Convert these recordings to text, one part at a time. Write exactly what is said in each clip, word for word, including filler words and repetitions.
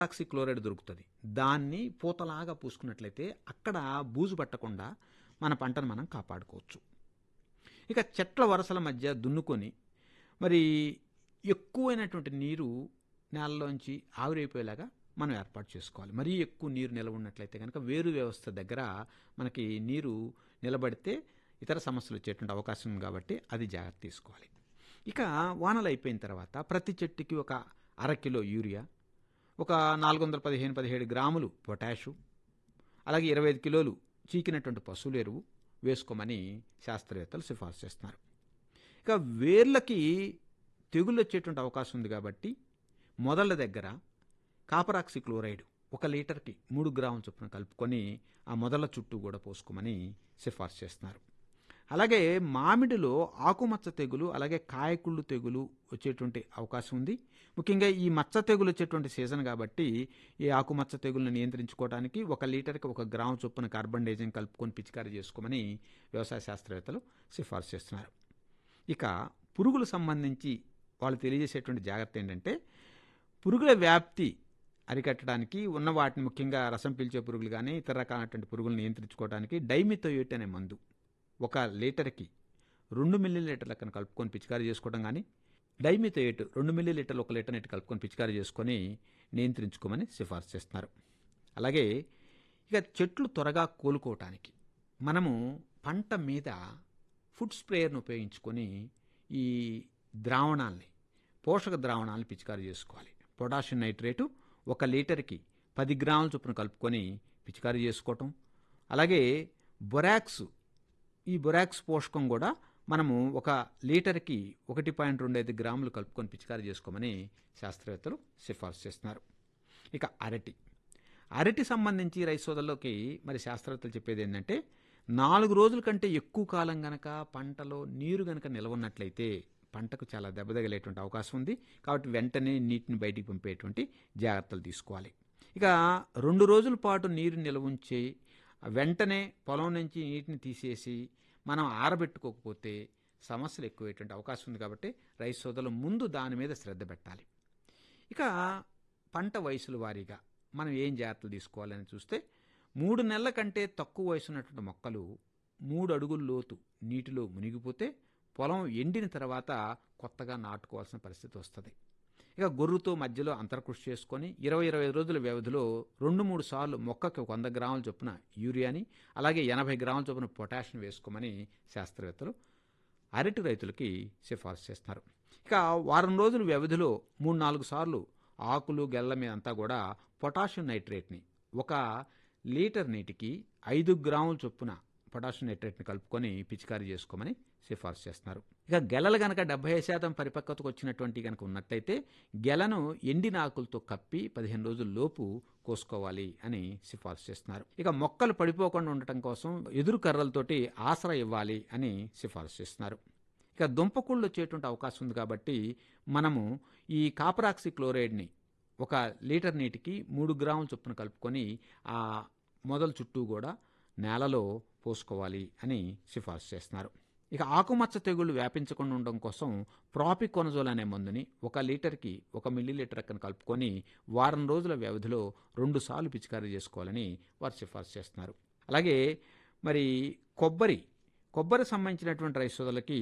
Oxychloride దొరుకుతుంది. దాన్ని పూతలాగా పూసుకున్నట్లయితే అక్కడ బూజు పట్టకుండా మన పంటను మనం కాపాడుకోవచ్చు. ఇక చెట్ల వరసల మధ్య దున్నుకొని మరి ఎక్కువైనటువంటి నీరు నేలలోంచి ఆవిరైపోయేలాగా మనం ఏర్పాటు చేసుకోవాలి. మరీ ఎక్కువ నీరు నిలవ ఉన్నట్లయితే కనుక వేరు వ్యవస్థ దగ్గర మనకి నీరు నిలబడితే ఇతర సమస్యలు వచ్చేటువంటి అవకాశం ఉంది కాబట్టి అది జాగ్రత్త తీసుకోవాలి. ఇక వానలు అయిపోయిన తర్వాత ప్రతి చెట్టుకి ఒక అర కిలో యూరియా, ఒక నాలుగు వందల పదిహేను పదిహేడు గ్రాములు పొటాషు, అలాగే ఇరవై ఐదు కిలోలు చీకినటువంటి పశువుల ఎరువు వేసుకోమని శాస్త్రవేత్తలు సిఫార్సు చేస్తున్నారు. ఇక వేర్లకి తెగుళ్ళు వచ్చేటువంటి అవకాశం ఉంది కాబట్టి మొదళ్ళ దగ్గర కాపరాక్సిక్లోరైడ్ ఒక లీటర్కి మూడు గ్రాముల చొప్పున కలుపుకొని ఆ మొదళ్ళ చుట్టూ కూడా పోసుకోమని సిఫార్సు చేస్తున్నారు. అలాగే మామిడిలో ఆకుమచ్చ తెగులు అలాగే కాయకుళ్ళు తెగులు వచ్చేటువంటి అవకాశం ఉంది. ముఖ్యంగా ఈ మచ్చ తెగులు వచ్చేటువంటి సీజన్ కాబట్టి ఈ ఆకుమచ్చ తెగులను నియంత్రించుకోవడానికి ఒక లీటర్కి ఒక గ్రాము చొప్పున కార్బన్ డైజన్ కలుపుకొని పిచికారీ చేసుకోమని వ్యవసాయ శాస్త్రవేత్తలు సిఫార్సు చేస్తున్నారు. ఇక పురుగులు సంబంధించి వాళ్ళు తెలియజేసేటువంటి జాగ్రత్త ఏంటంటే పురుగుల వ్యాప్తి అరికట్టడానికి ఉన్న వాటిని ముఖ్యంగా రసం పీల్చే పురుగులు కానీ ఇతర రకాలైనటువంటి పురుగులు నియంత్రించుకోవడానికి డైమిథోయేట్ అనే మందు ఒక లీటర్కి రెండు మిల్లీ లీటర్ల కన్నా కలుపుకొని పిచికారీ చేసుకోవడం కానీ డైమిథోయేట్ రెండు మిల్లీ లీటర్లు ఒక లీటర్ నీటి కలుపుకొని పిచికారీ చేసుకొని నియంత్రించుకోమని సిఫార్సు చేస్తున్నారు. అలాగే ఇక చెట్లు త్వరగా కోలుకోవటానికి మనము పంట మీద ఫుడ్ స్ప్రేయర్ను ఉపయోగించుకొని ఈ ద్రావణాలని పోషక ద్రావణాలను పిచికారీ చేసుకోవాలి. పొటాషియం నైట్రేటు ఒక లీటర్కి పది గ్రాముల చొప్పున కలుపుకొని పిచికారీ చేసుకోవటం, అలాగే బొరాక్స్ ఈ బొరాక్స్ పోషకం కూడా మనము ఒక లీటర్కి ఒకటి పాయింట్ రెండు ఐదు గ్రాములు కలుపుకొని పిచికారీ చేసుకోమని శాస్త్రవేత్తలు సిఫార్సు చేస్తున్నారు. ఇక అరటి అరటి సంబంధించి రైతు సోదరులకి మరి శాస్త్రవేత్తలు చెప్పేది ఏంటంటే నాలుగు రోజుల కంటే ఎక్కువ కాలం గనక పంటలో నీరు గనక నిలవన్నట్లయితే పంటకు చాలా దెబ్బతగిలేటువంటి అవకాశం ఉంది. కాబట్టి వెంటనే నీటిని బయటికి పంపేటువంటి జాగ్రత్తలు తీసుకోవాలి. ఇక రెండు రోజుల పాటు నీరు నిల్వ ఉంచి వెంటనే పొలం నుంచి నీటిని తీసేసి మనం ఆరబెట్టుకోకపోతే సమస్యలు ఎక్కువయ్యేటువంటి అవకాశం ఉంది. కాబట్టి రైతు సోదరులు ముందు దాని మీద శ్రద్ధ పెట్టాలి. ఇక పంట వయసుల వారీగా మనం ఏం జాగ్రత్తలు తీసుకోవాలని చూస్తే మూడు నెలల కంటే తక్కువ వయసు ఉన్నటువంటి మొక్కలు మూడు అడుగుల లోతు నీటిలో మునిగిపోతే పొలం ఎండిన తర్వాత కొత్తగా నాటుకోవాల్సిన పరిస్థితి వస్తుంది. ఇక గొర్రుతో మధ్యలో అంతర్కృషి చేసుకొని ఇరవై ఇరవై ఐదు రోజుల వ్యవధిలో రెండు మూడు సార్లు మొక్కకు వంద గ్రాముల చొప్పున యూరియాని అలాగే ఎనభై గ్రాముల చొప్పున పొటాషియం వేసుకోమని శాస్త్రవేత్తలు అరటి రైతులకి సిఫార్సు చేస్తున్నారు. ఇక వారం రోజుల వ్యవధిలో మూడు నాలుగు సార్లు ఆకులు గెల్ల మీద అంతా కూడా పొటాషియం నైట్రేట్ని ఒక లీటర్ నీటికి ఐదు గ్రాముల చొప్పున పొటాషియం నైట్రేట్ని కలుపుకొని పిచికారీ చేసుకోమని సిఫార్సు చేస్తున్నారు. ఇక గెలలు కనుక డెబ్బై శాతం పరిపక్వతకు వచ్చినటువంటి కనుక ఉన్నట్లయితే గెలను ఎండిన ఆకులతో కప్పి పదిహేను రోజుల లోపు కోసుకోవాలి అని సిఫార్సు చేస్తున్నారు. ఇక మొక్కలు పడిపోకుండా ఉండటం కోసం ఎదురు కర్రలతోటి ఆసరా ఇవ్వాలి అని సిఫార్సు చేస్తున్నారు. ఇక దుంపకుళ్ళు వచ్చేటువంటి అవకాశం ఉంది కాబట్టి మనము ఈ కాపరాక్సిక్లోరైడ్ని ఒక లీటర్ నీటికి మూడు గ్రాముల చొప్పున కలుపుకొని ఆ మొదల చుట్టూ కూడా నేలలో పోసుకోవాలి అని సిఫార్సు చేస్తున్నారు. ఇక ఆకుమచ్చ తెగుళ్ళు వ్యాపించకుండా ఉండడం కోసం ప్రాపికొనజోల్ అనే మందుని ఒక లీటర్కి ఒక మిల్లీ లీటర్ కన్నా కలుపుకొని వారం రోజుల వ్యవధిలో రెండు సార్లు పిచికారీ చేసుకోవాలని వారు సిఫార్సు చేస్తున్నారు. అలాగే మరి కొబ్బరి కొబ్బరి సంబంధించినటువంటి రైతు సోదరులకి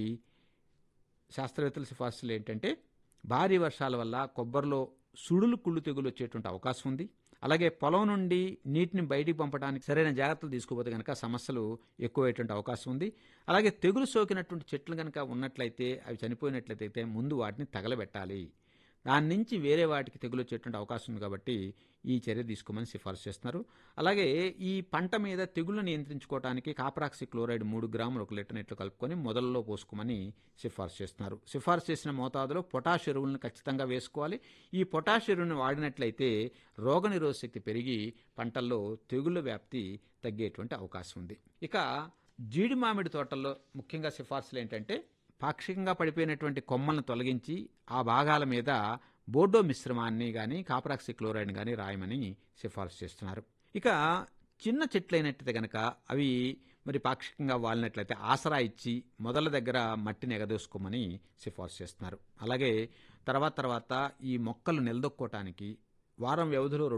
శాస్త్రవేత్తల సిఫార్సులు ఏంటంటే భారీ వర్షాల వల్ల కొబ్బరిలో సుడులు కుళ్ళు తెగులు వచ్చేటువంటి అవకాశం ఉంది. అలాగే పొలం నుండి నీటిని బయటికి పంపడానికి సరైన జాగ్రత్తలు తీసుకోకపోతే కనుక సమస్యలు ఎక్కువయ్యేటువంటి అవకాశం ఉంది. అలాగే తెగులు సోకినటువంటి చెట్లు కనుక ఉన్నట్లయితే అవి చనిపోయినట్లయితే ముందు వాటిని తగలబెట్టాలి. దాని నుంచి వేరే వాటికి తెగులు వచ్చేటువంటి అవకాశం ఉంది కాబట్టి ఈ చర్య తీసుకోమని సిఫార్సు చేస్తున్నారు. అలాగే ఈ పంట మీద తెగుళ్లు నియంత్రించుకోవడానికి కాపరాక్సిక్లోరైడ్ మూడు గ్రాములు ఒక లీటర్ నీటిలో కలుపుకొని మొదలలో పోసుకోమని సిఫార్సు చేస్తున్నారు. సిఫార్సు చేసిన మోతాదులో పొటాష్ ఎరువులను ఖచ్చితంగా వేసుకోవాలి. ఈ పొటాష్ ఎరువును వాడినట్లయితే రోగనిరోధక శక్తి పెరిగి పంటల్లో తెగుళ్ల వ్యాప్తి తగ్గేటువంటి అవకాశం ఉంది. ఇక జీడి మామిడి తోటల్లో ముఖ్యంగా సిఫార్సులు ఏంటంటే పాక్షికంగా పడిపోయినటువంటి కొమ్మలను తొలగించి ఆ భాగాల మీద బోర్డో మిశ్రమాన్ని కానీ కాపరాక్సిక్లోరైడ్ కానీ రాయమని సిఫార్సు చేస్తున్నారు. ఇక చిన్న చెట్లైనట్టయితే కనుక అవి మరి పాక్షికంగా వాలినట్లయితే ఆసరా ఇచ్చి మొదల దగ్గర మట్టిని ఎగదోసుకోమని సిఫార్సు చేస్తున్నారు. అలాగే తర్వాత తర్వాత ఈ మొక్కలు నిలదొక్కోవటానికి వారం వ్యవధిలో